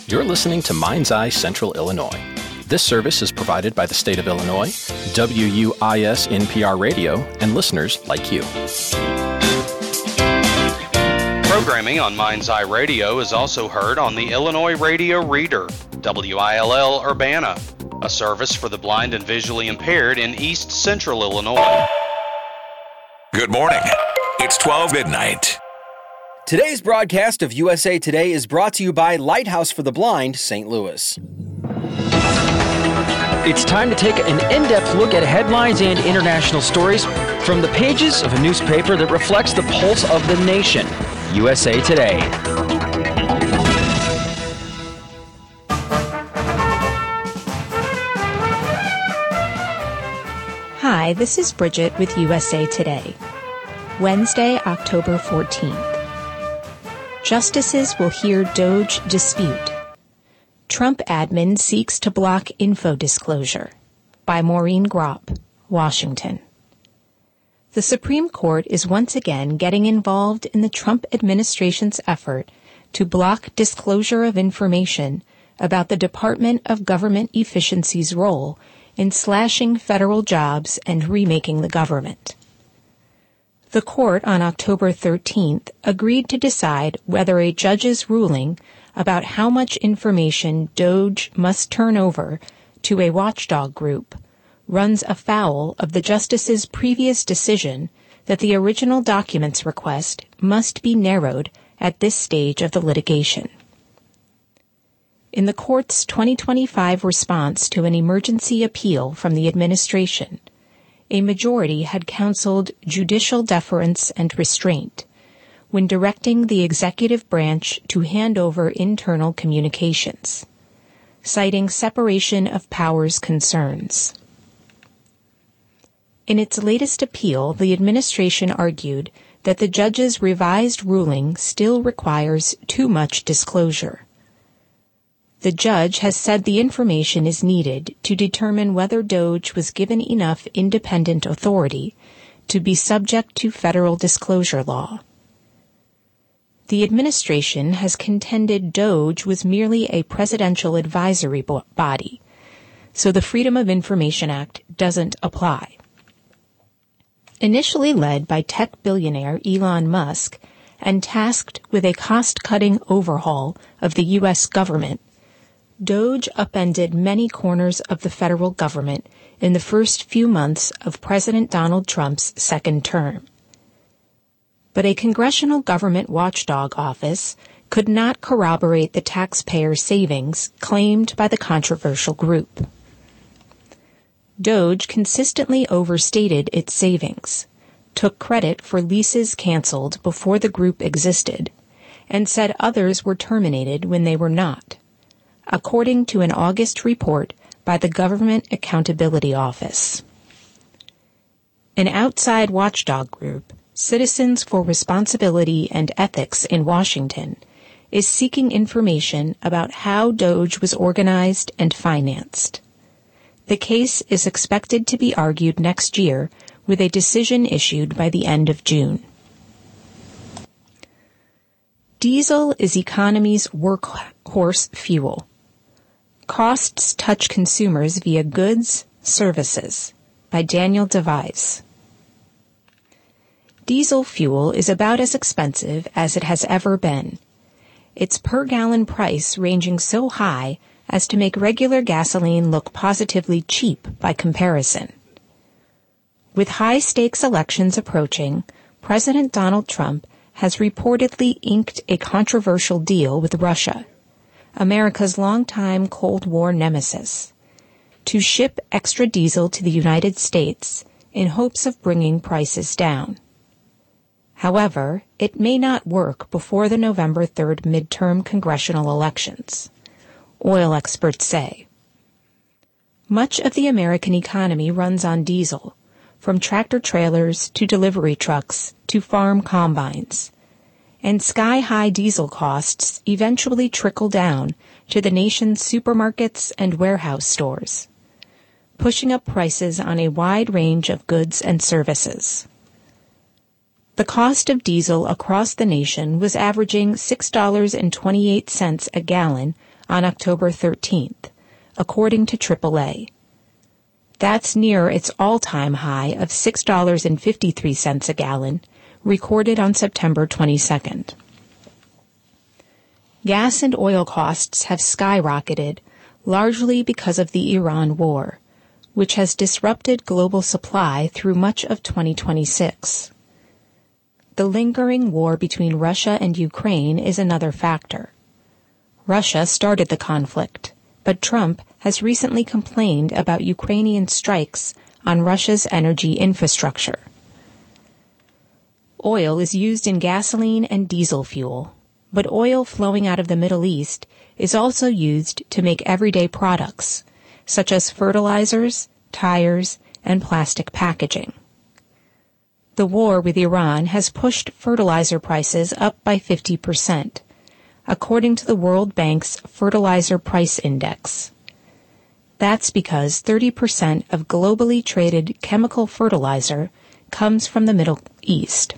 You're listening to Mind's Eye Central Illinois. This service is provided by the state of Illinois, WUIS NPR Radio, and listeners like you. Programming on Mind's Eye Radio is also heard on the Illinois Radio Reader, WILL Urbana, a service for the blind and visually impaired in East Central Illinois. Good morning. It's 12 midnight. Today's broadcast of USA Today is brought to you by Lighthouse for the Blind, St. Louis. It's time to take an in-depth look at headlines and international stories from the pages of a newspaper that reflects the pulse of the nation, USA Today. Hi, this is Bridget with USA Today. Wednesday, October 14th. Justices will hear DOJ dispute. Trump admin seeks to block info disclosure. By Maureen Gropp, Washington. The Supreme Court is once again getting involved in the Trump administration's effort to block disclosure of information about the Department of Government Efficiency's role in slashing federal jobs and remaking the government. The court on October 13th agreed to decide whether a judge's ruling about how much information DOJ must turn over to a watchdog group runs afoul of the justice's previous decision that the original documents request must be narrowed at this stage of the litigation. In the court's 2025 response to an emergency appeal from the administration, a majority had counseled judicial deference and restraint when directing the executive branch to hand over internal communications, citing separation of powers concerns. In its latest appeal, the administration argued that the judge's revised ruling still requires too much disclosure. The judge has said the information is needed to determine whether DOJ was given enough independent authority to be subject to federal disclosure law. The administration has contended DOJ was merely a presidential advisory body, so the Freedom of Information Act doesn't apply. Initially led by tech billionaire Elon Musk and tasked with a cost-cutting overhaul of the U.S. government, DOJ upended many corners of the federal government in the first few months of President Donald Trump's second term. But a congressional government watchdog office could not corroborate the taxpayer savings claimed by the controversial group. DOJ consistently overstated its savings, took credit for leases canceled before the group existed, and said others were terminated when they were not, according to an August report by the Government Accountability Office. An outside watchdog group, Citizens for Responsibility and Ethics in Washington, is seeking information about how DOJ was organized and financed. The case is expected to be argued next year, with a decision issued by the end of June. Diesel is economy's workhorse fuel. Costs touch consumers via goods, services, by Daniel DeVise. Diesel fuel is about as expensive as it has ever been, its per-gallon price ranging so high as to make regular gasoline look positively cheap by comparison. With high-stakes elections approaching, President Donald Trump has reportedly inked a controversial deal with Russia, America's longtime Cold War nemesis, to ship extra diesel to the United States in hopes of bringing prices down. However, it may not work before the November 3rd midterm congressional elections, oil experts say. Much of the American economy runs on diesel, from tractor-trailers to delivery trucks to farm combines, and sky-high diesel costs eventually trickle down to the nation's supermarkets and warehouse stores, pushing up prices on a wide range of goods and services. The cost of diesel across the nation was averaging $6.28 a gallon on October 13th, according to AAA. That's near its all-time high of $6.53 a gallon, recorded on September 22nd. Gas and oil costs have skyrocketed, largely because of the Iran war, which has disrupted global supply through much of 2026. The lingering war between Russia and Ukraine is another factor. Russia started the conflict, but Trump has recently complained about Ukrainian strikes on Russia's energy infrastructure. Oil is used in gasoline and diesel fuel, but oil flowing out of the Middle East is also used to make everyday products, such as fertilizers, tires, and plastic packaging. The war with Iran has pushed fertilizer prices up by 50%, according to the World Bank's Fertilizer Price Index. That's because 30% of globally traded chemical fertilizer comes from the Middle East.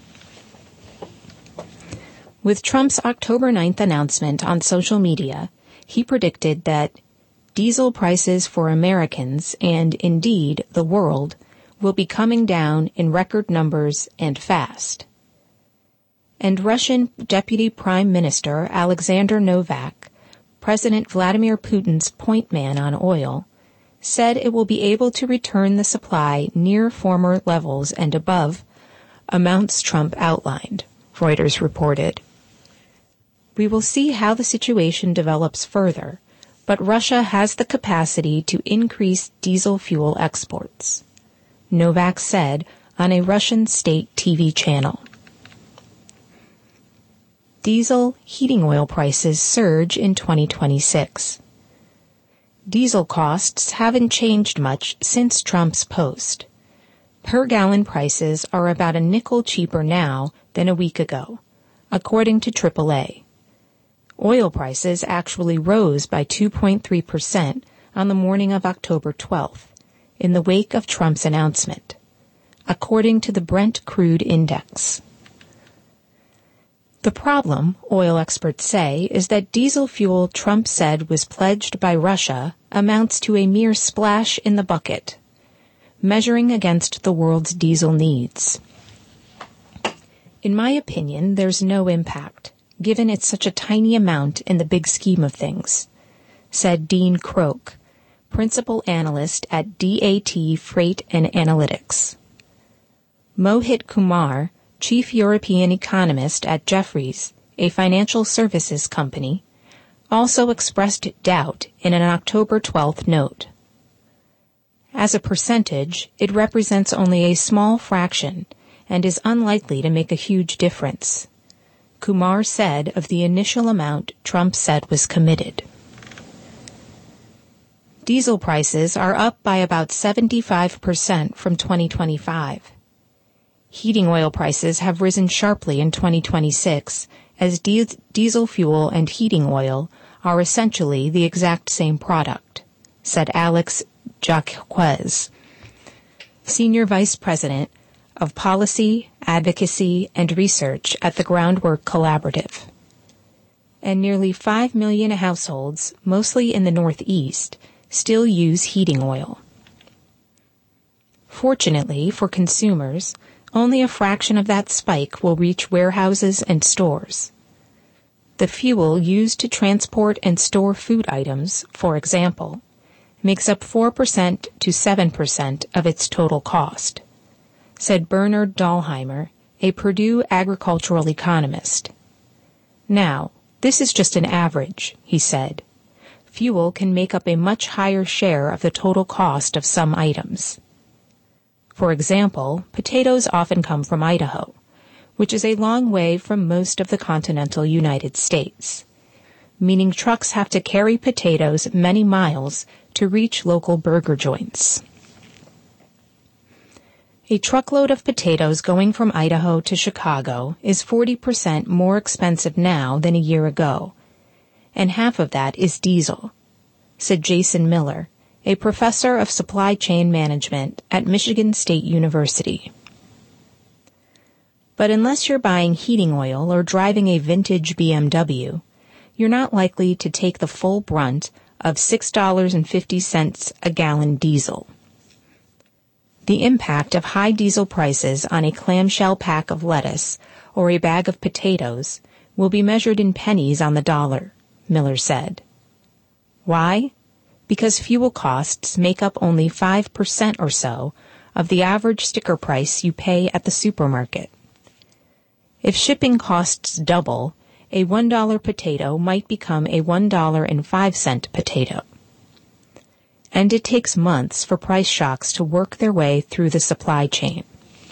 With Trump's October 9th announcement on social media, he predicted that diesel prices for Americans, and indeed the world, will be coming down in record numbers and fast. And Russian Deputy Prime Minister Alexander Novak, President Vladimir Putin's point man on oil, said it will be able to return the supply near former levels and above amounts Trump outlined, Reuters reported. We will see how the situation develops further, but Russia has the capacity to increase diesel fuel exports, Novak said on a Russian state TV channel. Diesel heating oil prices surge in 2026. Diesel costs haven't changed much since Trump's post. Per gallon prices are about a nickel cheaper now than a week ago, according to AAA. Oil prices actually rose by 2.3% on the morning of October 12th, in the wake of Trump's announcement, according to the Brent Crude Index. The problem, oil experts say, is that diesel fuel Trump said was pledged by Russia amounts to a mere splash in the bucket, measuring against the world's diesel needs. In my opinion, there's no impact, given it's such a tiny amount in the big scheme of things, said Dean Croak, principal analyst at DAT Freight and Analytics. Mohit Kumar, chief European economist at Jefferies, a financial services company, also expressed doubt in an October 12th note. As a percentage, it represents only a small fraction and is unlikely to make a huge difference, Kumar said of the initial amount Trump said was committed. Diesel prices are up by about 75% from 2025. Heating oil prices have risen sharply in 2026 as diesel fuel and heating oil are essentially the exact same product, said Alex Jaquez, Senior Vice President of Policy, Advocacy, and Research at the Groundwork Collaborative. And nearly 5 million households, mostly in the Northeast, still use heating oil. Fortunately for consumers, only a fraction of that spike will reach warehouses and stores. The fuel used to transport and store food items, for example, makes up 4% to 7% of its total cost, said Bernard Dahlheimer, a Purdue agricultural economist. Now, this is just an average, he said. Fuel can make up a much higher share of the total cost of some items. For example, potatoes often come from Idaho, which is a long way from most of the continental United States, meaning trucks have to carry potatoes many miles to reach local burger joints. A truckload of potatoes going from Idaho to Chicago is 40% more expensive now than a year ago, and half of that is diesel, said Jason Miller, a professor of supply chain management at Michigan State University. But unless you're buying heating oil or driving a vintage BMW, you're not likely to take the full brunt of $6.50 a gallon diesel. The impact of high diesel prices on a clamshell pack of lettuce or a bag of potatoes will be measured in pennies on the dollar, Miller said. Why? Because fuel costs make up only 5% or so of the average sticker price you pay at the supermarket. If shipping costs double, a $1 potato might become a $1.05 potato. And it takes months for price shocks to work their way through the supply chain.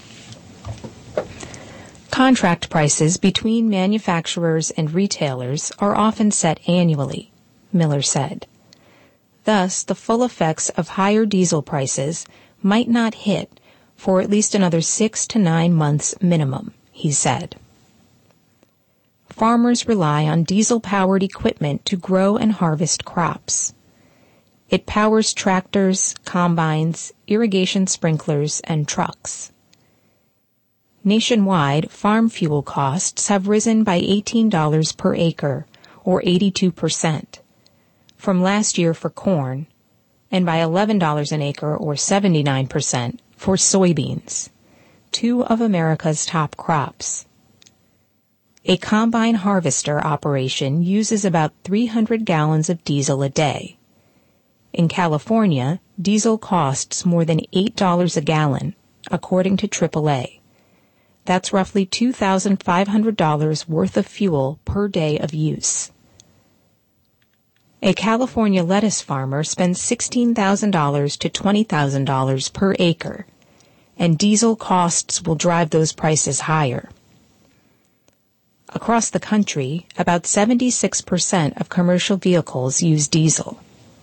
Contract prices between manufacturers and retailers are often set annually, Miller said. Thus, the full effects of higher diesel prices might not hit for at least another 6 to 9 months minimum, he said. Farmers rely on diesel-powered equipment to grow and harvest crops. It powers tractors, combines, irrigation sprinklers, and trucks. Nationwide, farm fuel costs have risen by $18 per acre, or 82%, from last year for corn, and by $11 an acre, or 79%, for soybeans, two of America's top crops. A combine harvester operation uses about 300 gallons of diesel a day. In California, diesel costs more than $8 a gallon, according to AAA. That's roughly $2,500 worth of fuel per day of use. A California lettuce farmer spends $16,000 to $20,000 per acre, and diesel costs will drive those prices higher. Across the country, about 76% of commercial vehicles use diesel.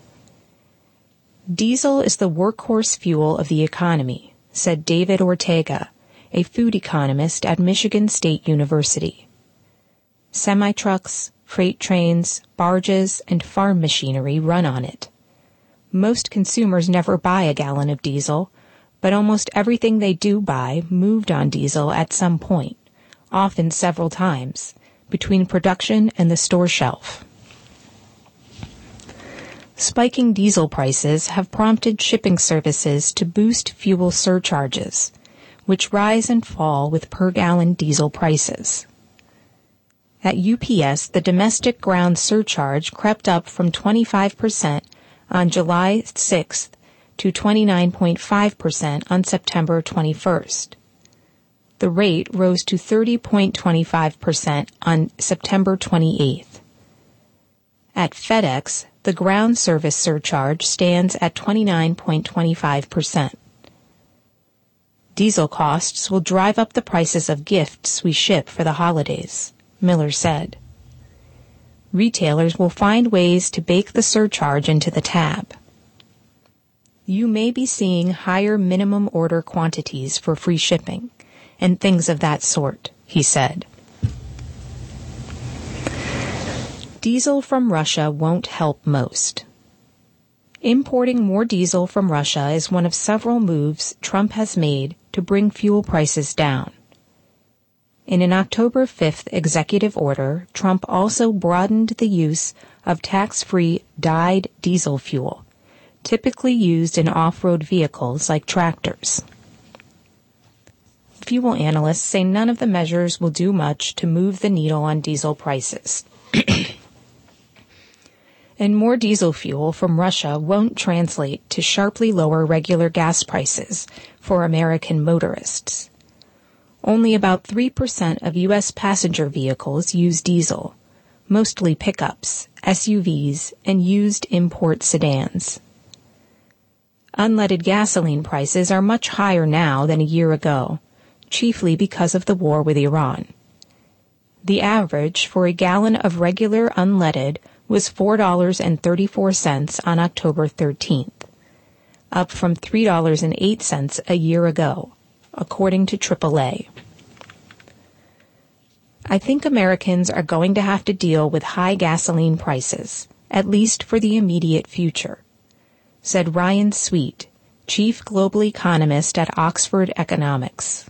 Diesel is the workhorse fuel of the economy, said David Ortega, a food economist at Michigan State University. Semi-trucks, freight trains, barges, and farm machinery run on it. Most consumers never buy a gallon of diesel, but almost everything they do buy moved on diesel at some point, often several times, between production and the store shelf. Spiking diesel prices have prompted shipping services to boost fuel surcharges, which rise and fall with per-gallon diesel prices. At UPS, the domestic ground surcharge crept up from 25% on July 6th to 29.5% on September 21st. The rate rose to 30.25% on September 28th. At FedEx, the ground service surcharge stands at 29.25%. Diesel costs will drive up the prices of gifts we ship for the holidays, Miller said. Retailers will find ways to bake the surcharge into the tab. You may be seeing higher minimum order quantities for free shipping and things of that sort, he said. Diesel from Russia won't help most. Importing more diesel from Russia is one of several moves Trump has made to bring fuel prices down. In an October 5th executive order, Trump also broadened the use of tax-free dyed diesel fuel, typically used in off-road vehicles like tractors. Fuel analysts say none of the measures will do much to move the needle on diesel prices. And more diesel fuel from Russia won't translate to sharply lower regular gas prices for American motorists. Only about 3% of U.S. passenger vehicles use diesel, mostly pickups, SUVs, and used import sedans. Unleaded gasoline prices are much higher now than a year ago, chiefly because of the war with Iran. The average for a gallon of regular unleaded was $4.34 on October 13th, up from $3.08 a year ago, according to AAA. I think Americans are going to have to deal with high gasoline prices, at least for the immediate future, said Ryan Sweet, chief global economist at Oxford Economics.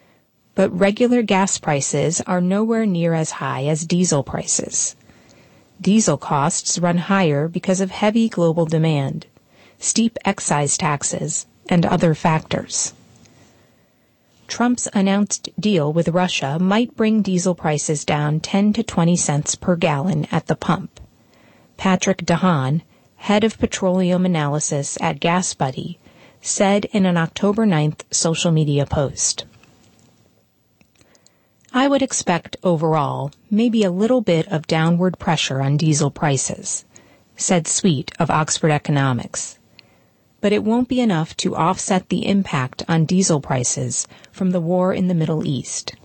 But regular gas prices are nowhere near as high as diesel prices. Diesel costs run higher because of heavy global demand, steep excise taxes, and other factors. Trump's announced deal with Russia might bring diesel prices down 10 to 20 cents per gallon at the pump. Patrick DeHaan, head of petroleum analysis at GasBuddy, said in an October 9th social media post. I would expect overall maybe a little bit of downward pressure on diesel prices, said Sweet of Oxford Economics. But it won't be enough to offset the impact on diesel prices from the war in the Middle East.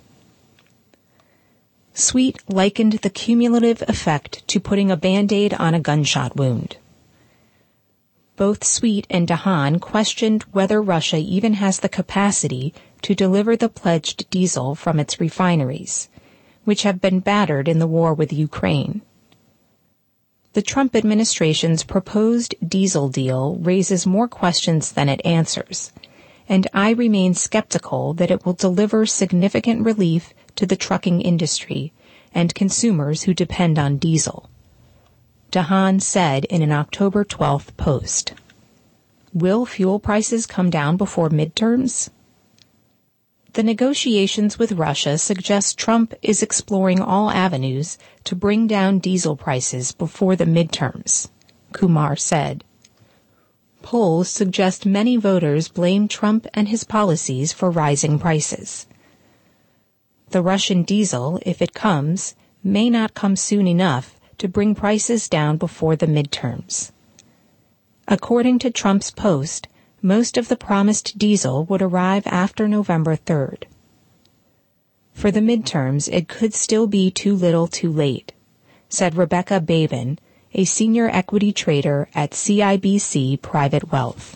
Sweet likened the cumulative effect to putting a Band-Aid on a gunshot wound. Both Sweet and DeHaan questioned whether Russia even has the capacity to deliver the pledged diesel from its refineries, which have been battered in the war with Ukraine. The Trump administration's proposed diesel deal raises more questions than it answers, and I remain skeptical that it will deliver significant relief to the trucking industry and consumers who depend on diesel. DeHaan said in an October 12th post. Will fuel prices come down before midterms? The negotiations with Russia suggest Trump is exploring all avenues to bring down diesel prices before the midterms, Kumar said. Polls suggest many voters blame Trump and his policies for rising prices. The Russian diesel, if it comes, may not come soon enough to bring prices down before the midterms. According to Trump's post, most of the promised diesel would arrive after November 3rd. For the midterms, it could still be too little too late, said Rebecca Babin, a senior equity trader at CIBC Private Wealth.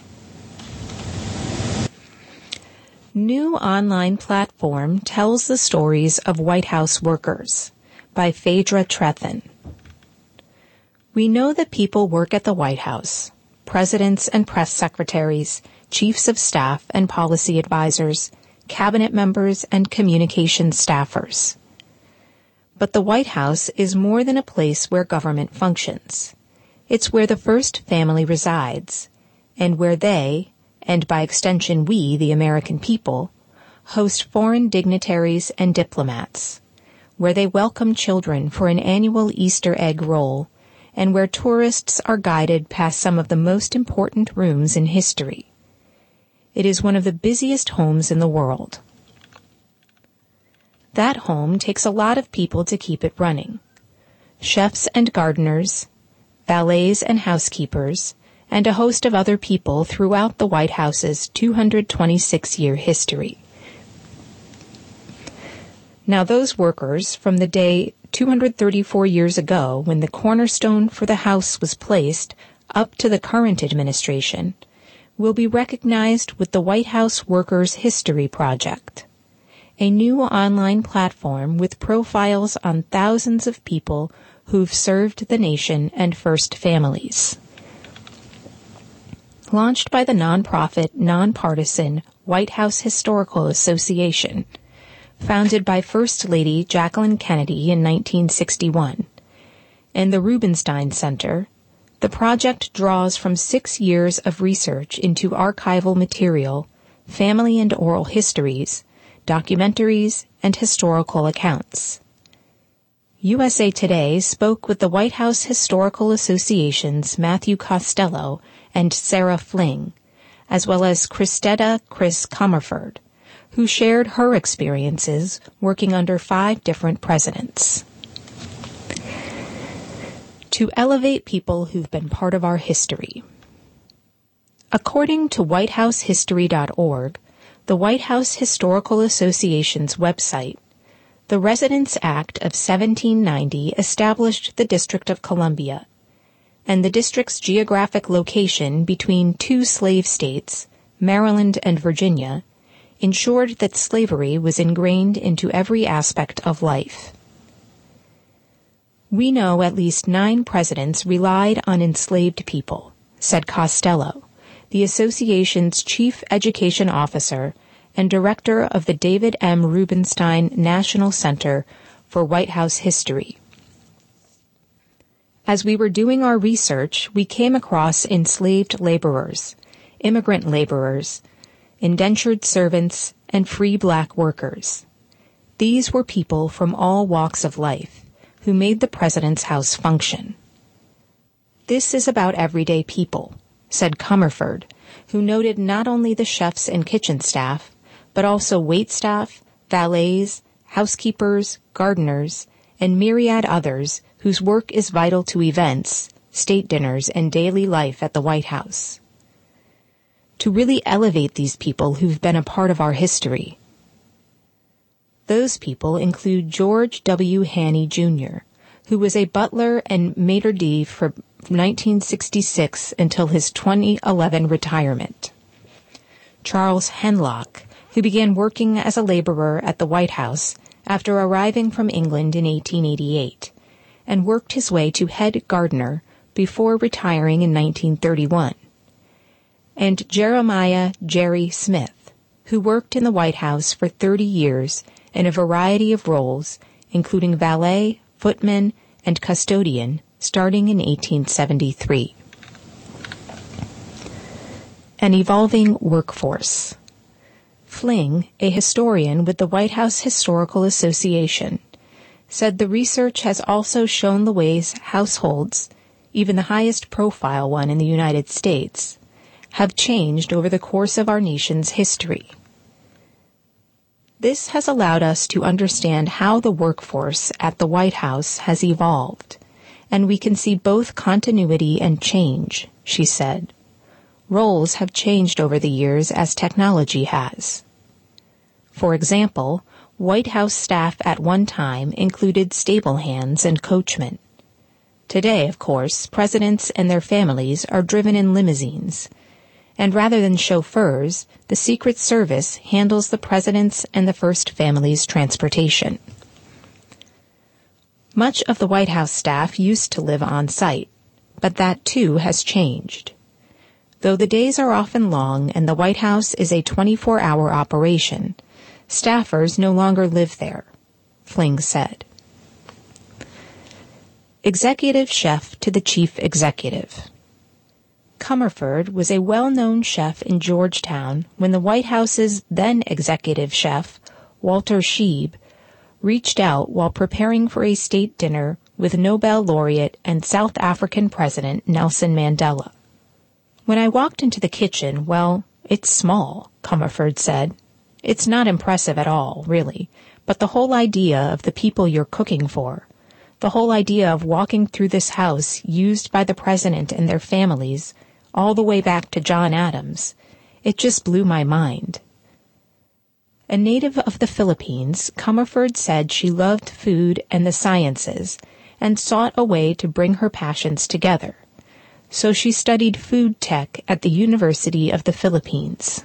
New online platform tells the stories of White House workers by Phaedra Trethen. We know that people work at the White House, presidents and press secretaries, chiefs of staff and policy advisors, cabinet members and communications staffers. But the White House is more than a place where government functions. It's where the first family resides, and where they, and by extension we, the American people, host foreign dignitaries and diplomats, where they welcome children for an annual Easter egg roll, and where tourists are guided past some of the most important rooms in history. It is one of the busiest homes in the world. That home takes a lot of people to keep it running. Chefs and gardeners, valets and housekeepers, and a host of other people throughout the White House's 226-year history. Now those workers, from the day 234 years ago when the cornerstone for the House was placed, up to the current administration, will be recognized with the White House Workers History Project, a new online platform with profiles on thousands of people who've served the nation and first families. Launched by the nonprofit, nonpartisan White House Historical Association, founded by First Lady Jacqueline Kennedy in 1961, and the Rubenstein Center, the project draws from 6 years of research into archival material, family and oral histories, documentaries, and historical accounts. USA Today spoke with the White House Historical Association's Matthew Costello and Sarah Fling, as well as Christetta Chris Comerford, who shared her experiences working under 5 different presidents. To elevate people who've been part of our history. According to WhiteHouseHistory.org, the White House Historical Association's website, the Residence Act of 1790 established the District of Columbia, and the district's geographic location between 2 slave states, Maryland and Virginia, ensured that slavery was ingrained into every aspect of life. We know at least 9 presidents relied on enslaved people, said Costello, the association's chief education officer and director of the David M. Rubenstein National Center for White House History. As we were doing our research, we came across enslaved laborers, immigrant laborers, indentured servants, and free black workers. These were people from all walks of life who made the president's house function. This is about everyday people, said Comerford, who noted not only the chefs and kitchen staff, but also waitstaff, valets, housekeepers, gardeners, and myriad others whose work is vital to events, state dinners, and daily life at the White House. To really elevate these people who've been a part of our history. Those people include George W. Haney, Jr., who was a butler and maitre d' from 1966 until his 2011 retirement. Charles Henlock, who began working as a laborer at the White House after arriving from England in 1888, and worked his way to head gardener before retiring in 1931. And Jeremiah Jerry Smith, who worked in the White House for 30 years in a variety of roles, including valet, footman, and custodian, starting in 1873. An evolving workforce. Fling, a historian with the White House Historical Association, said the research has also shown the ways households, even the highest profile one in the United States, have changed over the course of our nation's history. This has allowed us to understand how the workforce at the White House has evolved, and we can see both continuity and change, she said. Roles have changed over the years as technology has. For example, White House staff at one time included stable hands and coachmen. Today, of course, presidents and their families are driven in limousines, and rather than chauffeurs, the Secret Service handles the president's and the First Family's transportation. Much of the White House staff used to live on site, but that too has changed. Though the days are often long and the White House is a 24-hour operation, staffers no longer live there, Fling said. Executive chef to the chief executive. Comerford was a well-known chef in Georgetown when the White House's then executive chef, Walter Scheib, reached out while preparing for a state dinner with Nobel laureate and South African President Nelson Mandela. When I walked into the kitchen, well, it's small, Comerford said. It's not impressive at all, really, but the whole idea of the people you're cooking for, the whole idea of walking through this house used by the president and their families all the way back to John Adams, it just blew my mind. A native of the Philippines, Comerford said she loved food and the sciences and sought a way to bring her passions together. So she studied food tech at the University of the Philippines.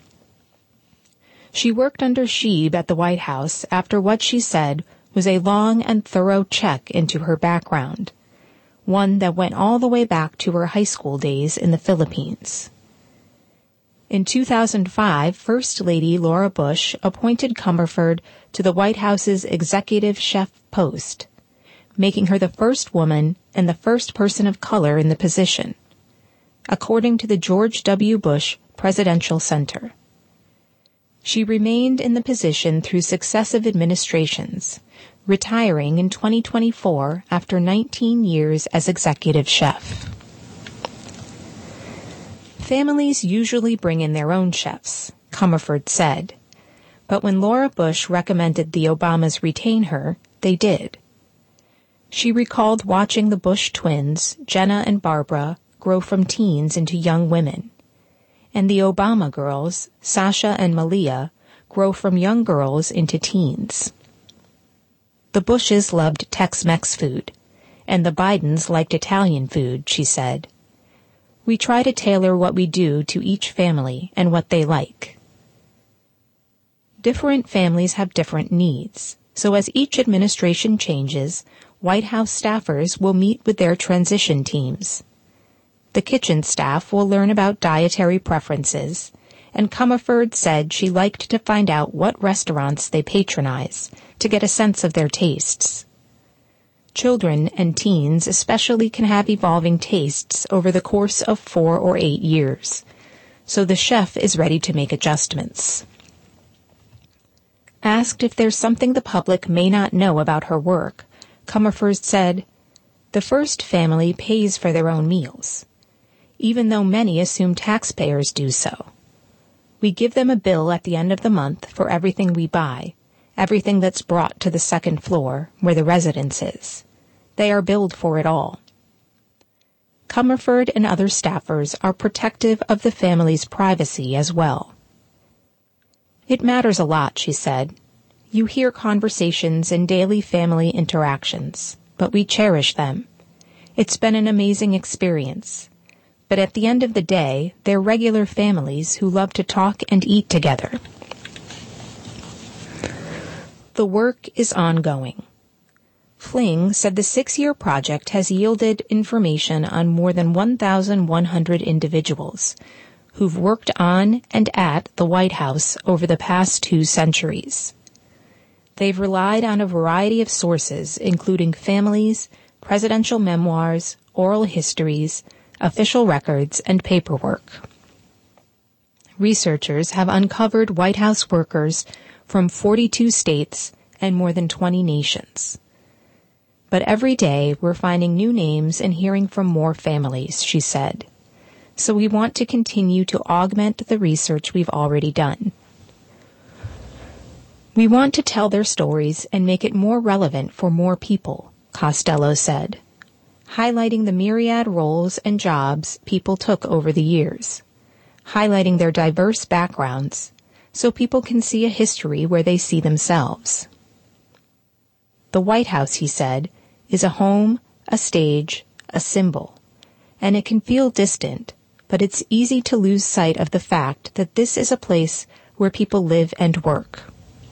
She worked under Scheib at the White House after what she said was a long and thorough check into her background, one that went all the way back to her high school days in the Philippines. In 2005, First Lady Laura Bush appointed Comerford to the White House's executive chef post, making her the first woman and the first person of color in the position, according to the George W. Bush Presidential Center. She remained in the position through successive administrations, retiring in 2024 after 19 years as executive chef. Families usually bring in their own chefs, Comerford said, but when Laura Bush recommended the Obamas retain her, they did. She recalled watching the Bush twins, Jenna and Barbara, grow from teens into young women, and the Obama girls, Sasha and Malia, grow from young girls into teens. The Bushes loved Tex-Mex food, and the Bidens liked Italian food, she said. We try to tailor what we do to each family and what they like. Different families have different needs, so as each administration changes, White House staffers will meet with their transition teams. The kitchen staff will learn about dietary preferences, and Comerford said she liked to find out what restaurants they patronize to get a sense of their tastes. Children and teens especially can have evolving tastes over the course of 4 or 8 years, so the chef is ready to make adjustments. Asked if there's something the public may not know about her work, Comerford said, "The first family pays for their own meals, even though many assume taxpayers do so. We give them a bill at the end of the month for everything we buy, everything that's brought to the second floor, where the residence is. They are billed for it all." Comerford and other staffers are protective of the family's privacy as well. "It matters a lot," she said. "You hear conversations and daily family interactions, but we cherish them. It's been an amazing experience. But at the end of the day, they're regular families who love to talk and eat together." The work is ongoing. Fling said the 6-year project has yielded information on more than 1,100 individuals who've worked on and at the White House over the past 2 centuries. They've relied on a variety of sources, including families, presidential memoirs, oral histories, official records, and paperwork. Researchers have uncovered White House workers from 42 states and more than 20 nations. But every day we're finding new names and hearing from more families, she said. So we want to continue to augment the research we've already done. We want to tell their stories and make it more relevant for more people, Costello said, highlighting the myriad roles and jobs people took over the years, highlighting their diverse backgrounds so people can see a history where they see themselves. The White House, he said, is a home, a stage, a symbol, and it can feel distant, but it's easy to lose sight of the fact that this is a place where people live and work.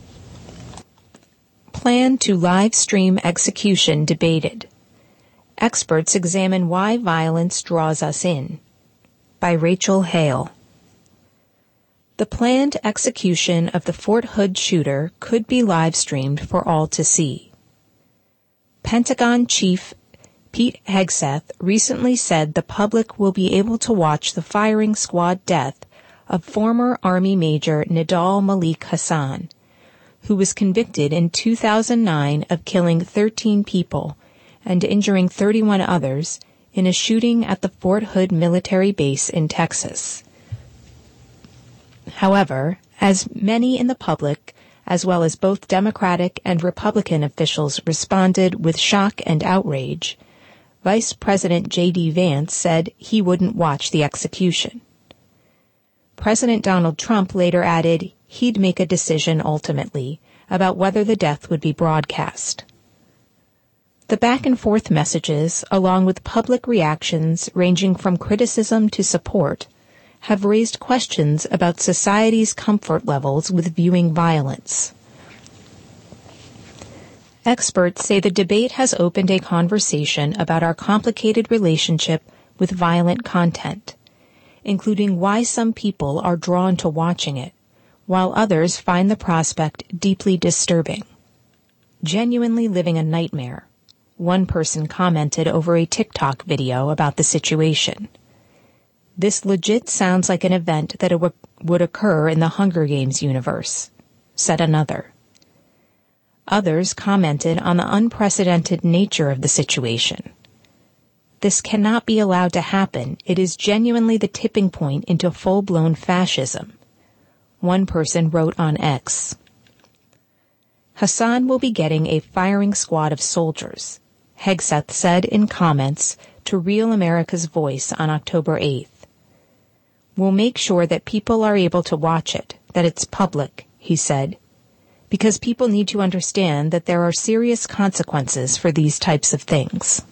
Plan to live stream execution debated. Experts examine why violence draws us in. By Rachel Hale. The planned execution of the Fort Hood shooter could be live streamed for all to see. Pentagon Chief Pete Hegseth recently said the public will be able to watch the firing squad death of former Army Major Nidal Malik Hasan, who was convicted in 2009 of killing 13 people and injuring 31 others in a shooting at the Fort Hood military base in Texas. However, as many in the public, as well as both Democratic and Republican officials responded with shock and outrage, Vice President J.D. Vance said he wouldn't watch the execution. President Donald Trump later added he'd make a decision ultimately about whether the death would be broadcast. The back-and-forth messages, along with public reactions ranging from criticism to support, have raised questions about society's comfort levels with viewing violence. Experts say the debate has opened a conversation about our complicated relationship with violent content, including why some people are drawn to watching it, while others find the prospect deeply disturbing. Genuinely living a nightmare, one person commented over a TikTok video about the situation. This legit sounds like an event that would occur in the Hunger Games universe, said another. Others commented on the unprecedented nature of the situation. This cannot be allowed to happen. It is genuinely the tipping point into full-blown fascism. One person wrote on X. Hasan will be getting a firing squad of soldiers, Hegseth said in comments to Real America's Voice on October 8th. We'll make sure that people are able to watch it, that it's public, he said, because people need to understand that there are serious consequences for these types of things.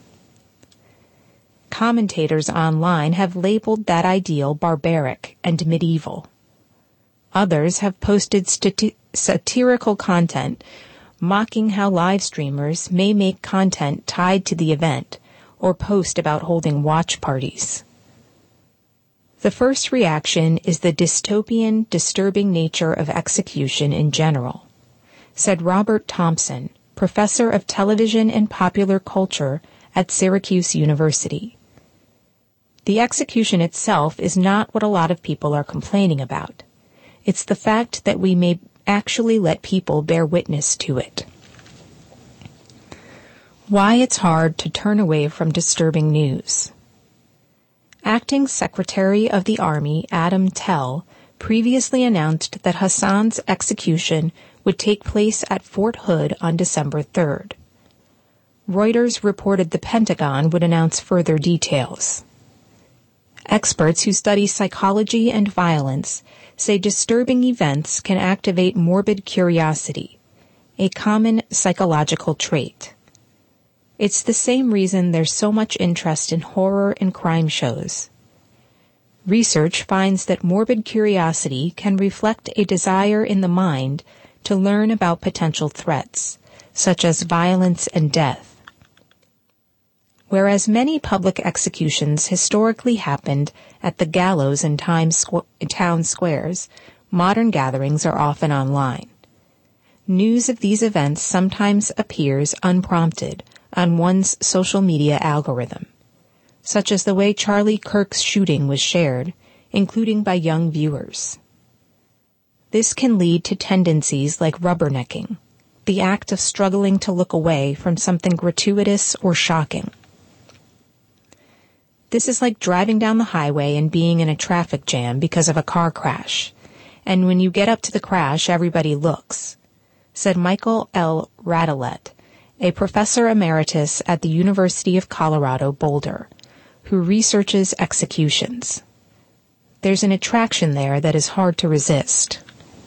Commentators online have labeled that ideal barbaric and medieval. Others have posted satirical content mocking how live streamers may make content tied to the event or post about holding watch parties. The first reaction is the dystopian, disturbing nature of execution in general, said Robert Thompson, professor of television and popular culture at Syracuse University. The execution itself is not what a lot of people are complaining about. It's the fact that we may actually let people bear witness to it. Why it's hard to turn away from disturbing news. Acting Secretary of the Army Adam Tell previously announced that Hassan's execution would take place at Fort Hood on December 3rd. Reuters reported the Pentagon would announce further details. Experts who study psychology and violence say disturbing events can activate morbid curiosity, a common psychological trait. It's the same reason there's so much interest in horror and crime shows. Research finds that morbid curiosity can reflect a desire in the mind to learn about potential threats, such as violence and death. Whereas many public executions historically happened at the gallows in town squares, modern gatherings are often online. News of these events sometimes appears unprompted on one's social media algorithm, such as the way Charlie Kirk's shooting was shared, including by young viewers. This can lead to tendencies like rubbernecking, the act of struggling to look away from something gratuitous or shocking. This is like driving down the highway and being in a traffic jam because of a car crash, and when you get up to the crash, everybody looks, said Michael L. Radelet, a professor emeritus at the University of Colorado Boulder, who researches executions. There's an attraction there that is hard to resist.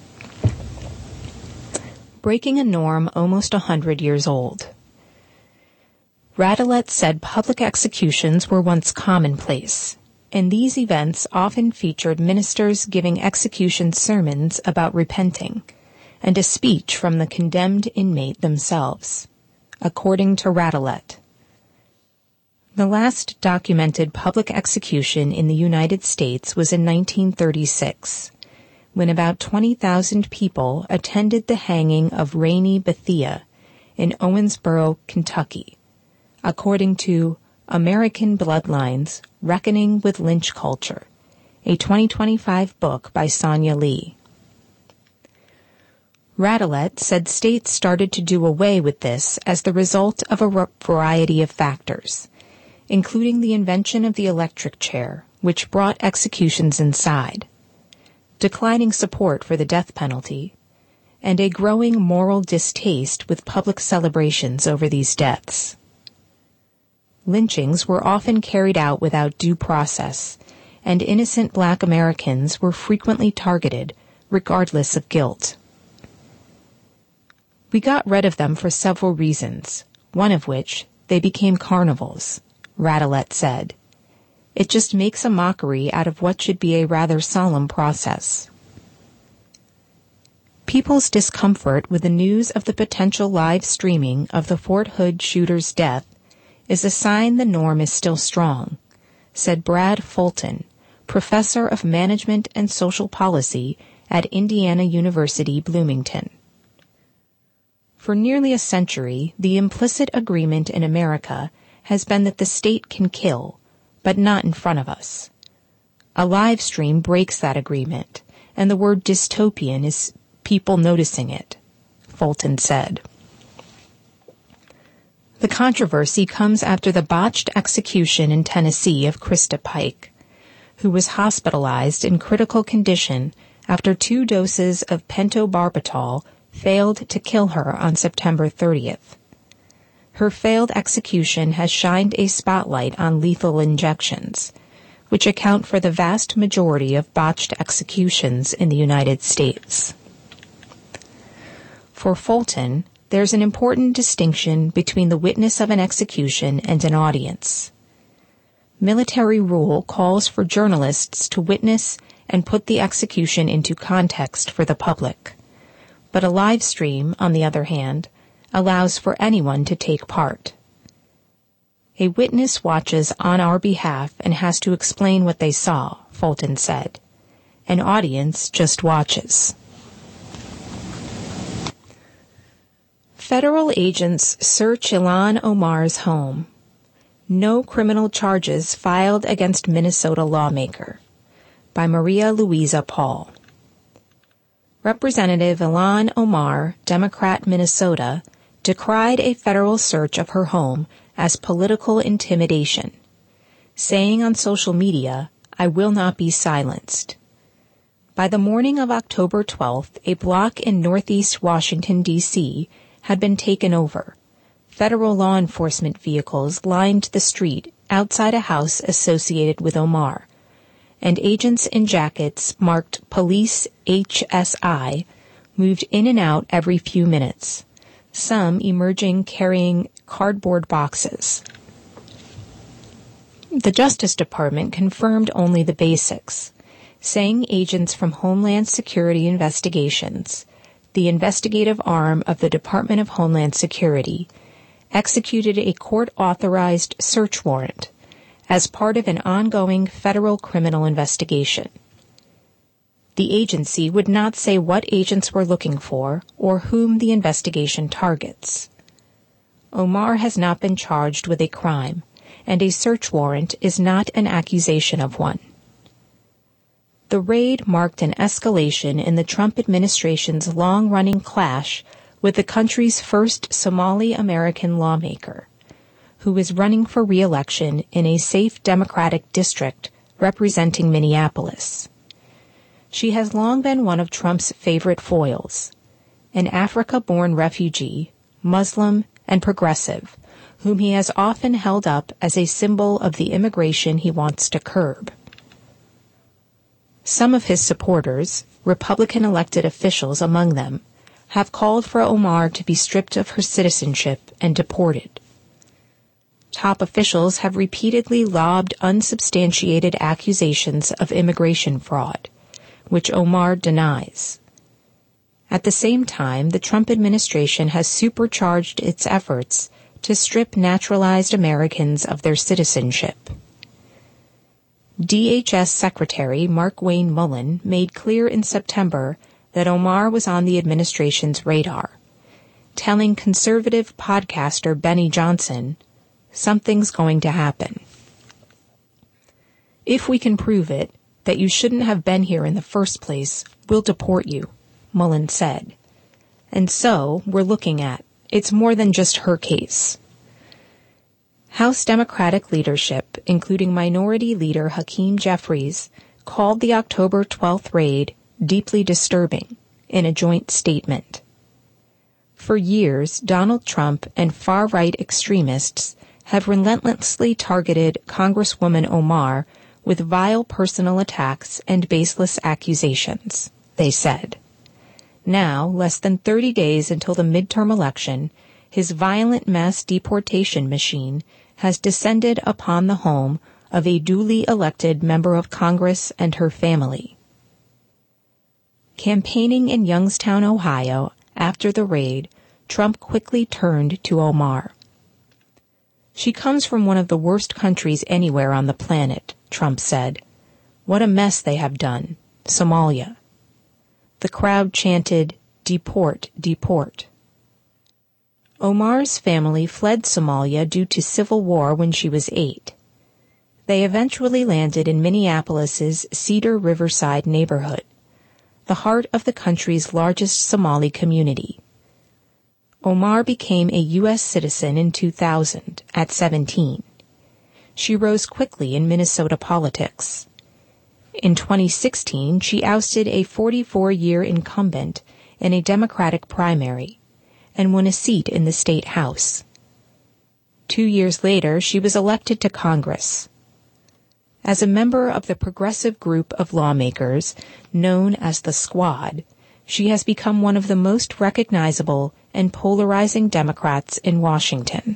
Breaking a norm almost 100 years old. Radelet said public executions were once commonplace, and these events often featured ministers giving execution sermons about repenting, and a speech from the condemned inmate themselves, according to Radelet. The last documented public execution in the United States was in 1936, when about 20,000 people attended the hanging of Rainey Bethia in Owensboro, Kentucky, according to American Bloodlines, Reckoning with Lynch Culture, a 2025 book by Sonia Lee. Radelet said states started to do away with this as the result of a variety of factors, including the invention of the electric chair, which brought executions inside, declining support for the death penalty, and a growing moral distaste with public celebrations over these deaths. Lynchings were often carried out without due process, and innocent Black Americans were frequently targeted, regardless of guilt. We got rid of them for several reasons, one of which, they became carnivals, Radelet said. It just makes a mockery out of what should be a rather solemn process. People's discomfort with the news of the potential live streaming of the Fort Hood shooter's death is a sign the norm is still strong, said Brad Fulton, professor of management and social policy at Indiana University, Bloomington. For nearly a century, the implicit agreement in America has been that the state can kill, but not in front of us. A live stream breaks that agreement, and the word dystopian is people noticing it, Fulton said. The controversy comes after the botched execution in Tennessee of Krista Pike, who was hospitalized in critical condition after 2 doses of pentobarbital failed to kill her on September 30th. Her failed execution has shined a spotlight on lethal injections, which account for the vast majority of botched executions in the United States. For Fulton, there's an important distinction between the witness of an execution and an audience. Military rule calls for journalists to witness and put the execution into context for the public, but a live stream, on the other hand, allows for anyone to take part. A witness watches on our behalf and has to explain what they saw, Fulton said. An audience just watches. Federal agents search Ilhan Omar's home. No criminal charges filed against Minnesota lawmaker. By Maria Louisa Paul. Representative Ilhan Omar, Democrat, Minnesota, decried a federal search of her home as political intimidation, saying on social media, "I will not be silenced." By the morning of October 12th, a block in northeast Washington, D.C., had been taken over. Federal law enforcement vehicles lined the street outside a house associated with Omar, and agents in jackets marked Police HSI moved in and out every few minutes, some emerging carrying cardboard boxes. The Justice Department confirmed only the basics, saying agents from Homeland Security Investigations, the investigative arm of the Department of Homeland Security, executed a court-authorized search warrant as part of an ongoing federal criminal investigation. The agency would not say what agents were looking for or whom the investigation targets. Omar has not been charged with a crime, and a search warrant is not an accusation of one. The raid marked an escalation in the Trump administration's long-running clash with the country's first Somali-American lawmaker, who is running for re-election in a safe Democratic district representing Minneapolis. She has long been one of Trump's favorite foils, an Africa-born refugee, Muslim, and progressive, whom he has often held up as a symbol of the immigration he wants to curb. Some of his supporters, Republican elected officials among them, have called for Omar to be stripped of her citizenship and deported. Top officials have repeatedly lobbed unsubstantiated accusations of immigration fraud, which Omar denies. At the same time, the Trump administration has supercharged its efforts to strip naturalized Americans of their citizenship. DHS Secretary Markwayne Mullin made clear in September that Omar was on the administration's radar, telling conservative podcaster Benny Johnson, "Something's going to happen. If we can prove it, that you shouldn't have been here in the first place, we'll deport you," Mullin said. And so, we're looking at, it's more than just her case. House Democratic leadership, including Minority Leader Hakeem Jeffries, called the October 12th raid deeply disturbing in a joint statement. For years, Donald Trump and far-right extremists have relentlessly targeted Congresswoman Omar with vile personal attacks and baseless accusations, they said. Now, less than 30 days until the midterm election, his violent mass deportation machine has descended upon the home of a duly elected member of Congress and her family. Campaigning in Youngstown, Ohio, after the raid, Trump quickly turned to Omar. "She comes from one of the worst countries anywhere on the planet," Trump said. "What a mess they have done. Somalia." The crowd chanted, "Deport, deport." Omar's family fled Somalia due to civil war when she was 8. They eventually landed in Minneapolis's Cedar Riverside neighborhood, the heart of the country's largest Somali community. Omar became a U.S. citizen in 2000 at 17. She rose quickly in Minnesota politics. In 2016, she ousted a 44-year incumbent in a Democratic primary and won a seat in the state House. 2 years later, she was elected to Congress. As a member of the progressive group of lawmakers known as the Squad, she has become one of the most recognizable and polarizing Democrats in Washington.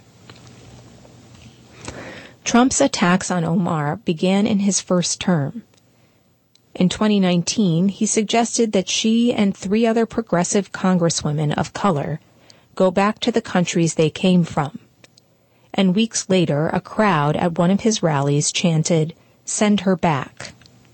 Trump's attacks on Omar began in his first term. In 2019, he suggested that she and 3 other progressive congresswomen of color go back to the countries they came from. And weeks later, a crowd at one of his rallies chanted, "Send her back."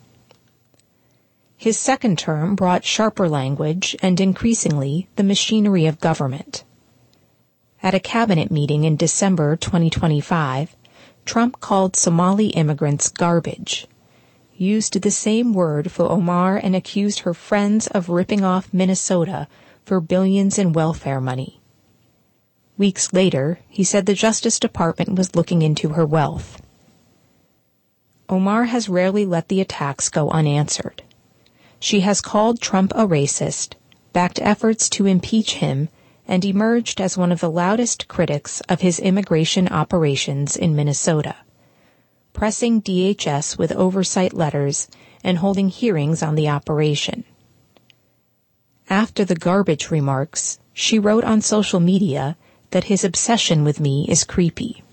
His second term brought sharper language and, increasingly, the machinery of government. At a cabinet meeting in December 2025, Trump called Somali immigrants garbage, used the same word for Omar, and accused her friends of ripping off Minnesota for billions in welfare money. Weeks later, he said the Justice Department was looking into her wealth. Omar has rarely let the attacks go unanswered. She has called Trump a racist, backed efforts to impeach him, and emerged as one of the loudest critics of his immigration operations in Minnesota, pressing DHS with oversight letters and holding hearings on the operation. After the garbage remarks, she wrote on social media that his obsession with me is creepy.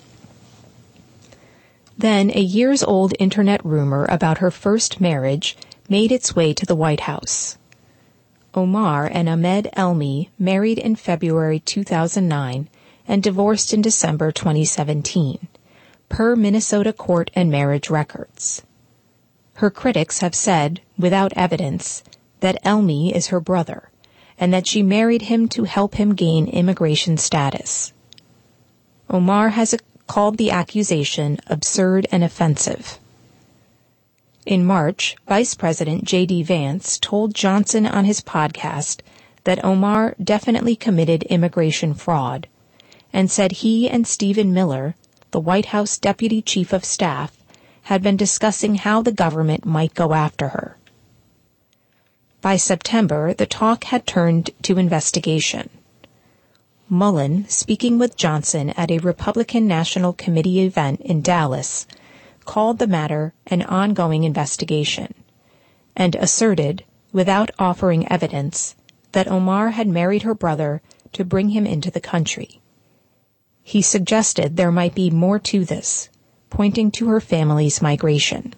Then a years-old internet rumor about her first marriage made its way to the White House. Omar and Ahmed Elmi married in February 2009 and divorced in December 2017, per Minnesota court and marriage records. Her critics have said, without evidence, that Elmi is her brother, and that she married him to help him gain immigration status. Omar has called the accusation absurd and offensive. In March, Vice President J.D. Vance told Johnson on his podcast that Omar definitely committed immigration fraud, and said he and Stephen Miller, the White House Deputy Chief of Staff, had been discussing how the government might go after her. By September, the talk had turned to investigation. Mullen, speaking with Johnson at a Republican National Committee event in Dallas, called the matter an ongoing investigation, and asserted, without offering evidence, that Omar had married her brother to bring him into the country. He suggested there might be more to this, pointing to her family's migration.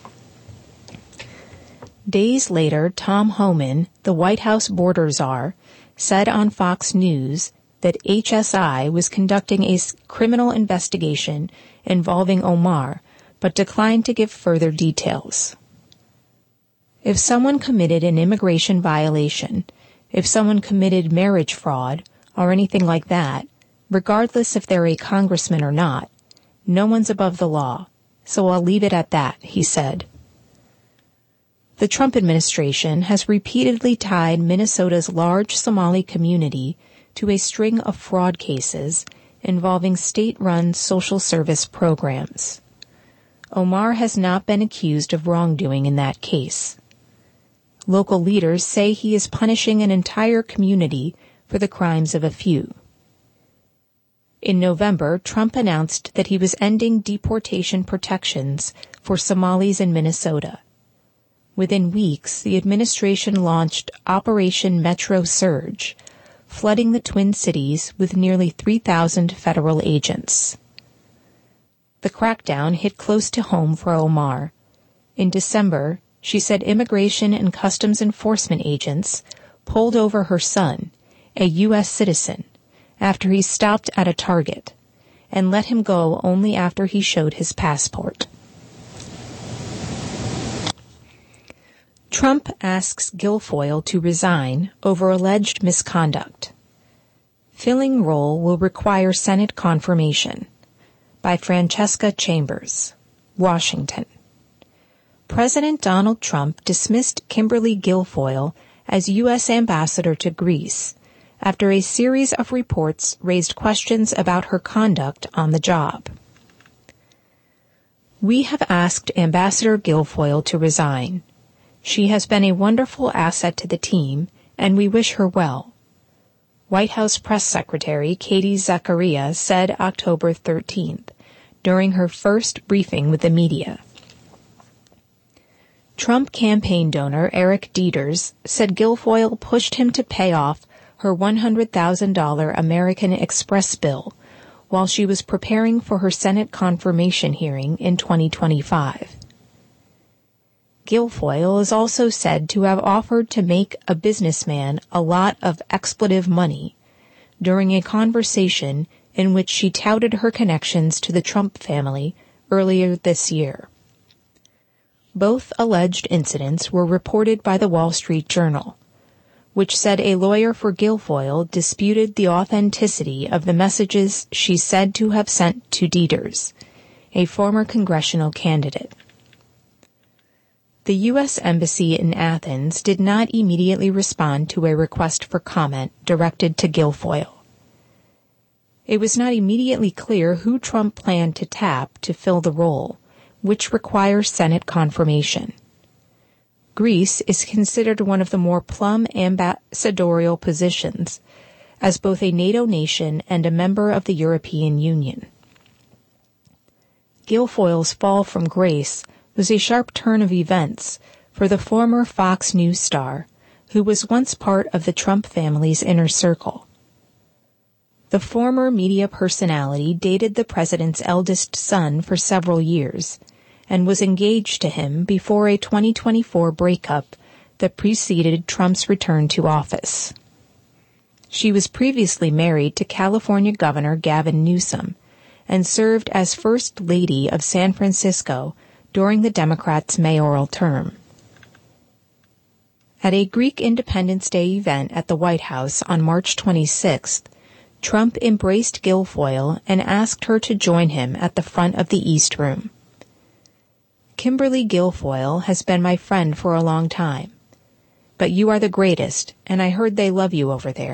Days later, Tom Homan, the White House border czar, said on Fox News that HSI was conducting a criminal investigation involving Omar, but declined to give further details. If someone committed an immigration violation, if someone committed marriage fraud, or anything like that, regardless if they're a congressman or not, no one's above the law, so I'll leave it at that, he said. The Trump administration has repeatedly tied Minnesota's large Somali community to a string of fraud cases involving state-run social service programs. Omar has not been accused of wrongdoing in that case. Local leaders say he is punishing an entire community for the crimes of a few. In November, Trump announced that he was ending deportation protections for Somalis in Minnesota. Within weeks, the administration launched Operation Metro Surge, flooding the Twin Cities with nearly 3,000 federal agents. The crackdown hit close to home for Omar. In December, she said Immigration and Customs Enforcement agents pulled over her son, a U.S. citizen, after he stopped at a Target, and let him go only after he showed his passport. Trump asks Guilfoyle to resign over alleged misconduct. Filling role will require Senate confirmation. By Francesca Chambers, Washington. President Donald Trump dismissed Kimberly Guilfoyle as U.S. ambassador to Greece after a series of reports raised questions about her conduct on the job. We have asked Ambassador Guilfoyle to resign. She has been a wonderful asset to the team, and we wish her well. White House Press Secretary Katie Zachariah said October 13th, during her first briefing with the media. Trump campaign donor Eric Dieters said Guilfoyle pushed him to pay off her $100,000 American Express bill while she was preparing for her Senate confirmation hearing in 2025. Guilfoyle is also said to have offered to make a businessman a lot of expletive money during a conversation in which she touted her connections to the Trump family earlier this year. Both alleged incidents were reported by the Wall Street Journal. which said a lawyer for Guilfoyle disputed the authenticity of the messages she's said to have sent to Dieters, a former congressional candidate. The U.S. Embassy in Athens did not immediately respond to a request for comment directed to Guilfoyle. It was not immediately clear who Trump planned to tap to fill the role, which requires Senate confirmation. Greece is considered one of the more plum ambassadorial positions, as both a NATO nation and a member of the European Union. Guilfoyle's fall from grace was a sharp turn of events for the former Fox News star, who was once part of the Trump family's inner circle. The former media personality dated the president's eldest son for several years and was engaged to him before a 2024 breakup that preceded Trump's return to office. She was previously married to California Governor Gavin Newsom and served as First Lady of San Francisco during the Democrats' mayoral term. At a Greek Independence Day event at the White House on March 26th, Trump embraced Guilfoyle and asked her to join him at the front of the East Room. Kimberly Guilfoyle has been my friend for a long time. But you are the greatest, and I heard they love you over there.